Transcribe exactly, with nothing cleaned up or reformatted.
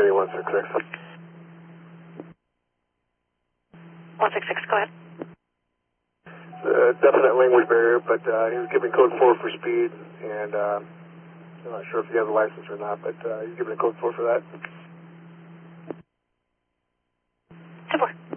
City one six six. one six six, go ahead. Uh, definite language barrier, but uh, he was giving code four for speed, and uh, I'm not sure if he has a license or not, but uh, he's giving a code four for that. ten four.